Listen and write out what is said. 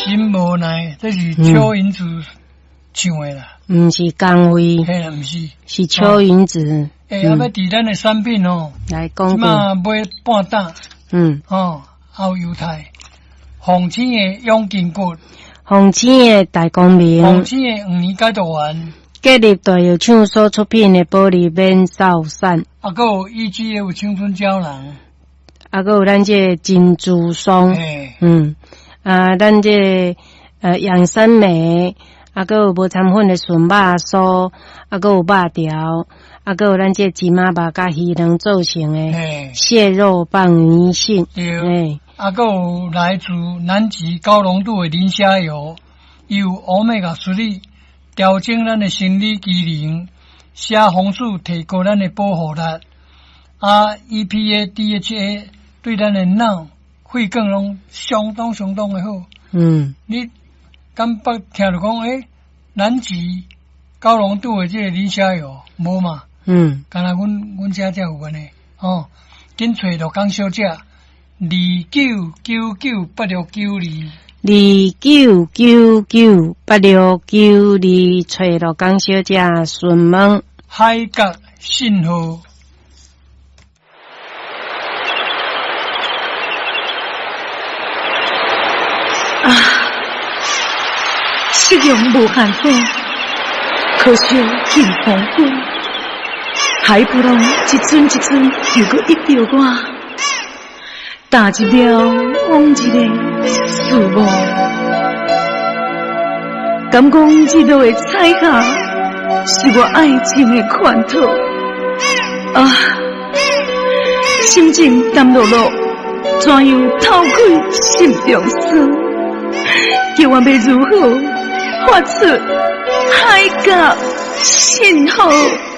心无奈，这是邱云子唱的啦。 毋是江蕙， 嘿啦，毋是， 是邱云子。 要伫咱的产品哦， 来讲过。 嘛买半担。 哦， 还有犹太，红青的永健骨， 红青的大光明， 红青的5年解毒丸， 结合大药厂所出品的保利免扫散， 还有EG的有青春胶囊， 还有咱这珍珠霜，咱这养生酶，还有无掺粉的纯肉酥，还有肉条，还有咱这鸡妈肉甲鱼卵做成的蟹肉棒鱼性， 对，还有来自南极高浓度的磷虾油，有欧米伽3，调整咱的生理机能，虾红素提高咱的保护力，EPA、DHA 对咱的脑、肺更拢相当的好。你敢捌听着讲南极高浓度的这个磷虾油无嘛？敢若阮遮才有安尼紧找着江小姐 29998692，29998692，找着江小姐询问海角信号。 夕阳无限好，可惜近黄昏。海波浪一阵一阵又搁溢着我，打一秒往一个思慕。敢讲这路的彩霞是我爱情的款套心情淡落落，怎样透开心中酸？叫我要如何发出海角信号？